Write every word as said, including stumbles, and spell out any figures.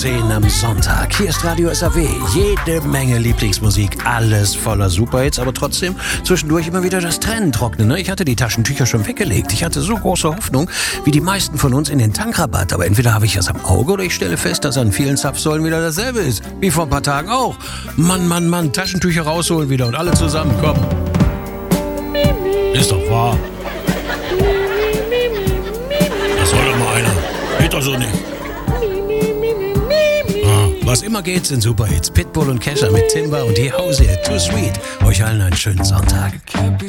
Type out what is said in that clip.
zehn am Sonntag. Hier ist Radio S A W. Jede Menge Lieblingsmusik, alles voller Superhits, aber trotzdem zwischendurch immer wieder das Trennen trocknen. Ne? Ich hatte die Taschentücher schon weggelegt. Ich hatte so große Hoffnung, wie die meisten von uns in den Tankrabatt. Aber entweder habe ich das am Auge oder ich stelle fest, dass an vielen Zapfsäulen wieder dasselbe ist. Wie vor ein paar Tagen auch. Mann, Mann, Mann, Taschentücher rausholen wieder und alle zusammen, komm. Ist doch wahr. Das soll doch mal einer. Geht doch so nicht. Ah, was immer geht, sind Superhits. Pitbull und Kesha mit Timber und die Hause. Too Sweet. Euch allen einen schönen Sonntag.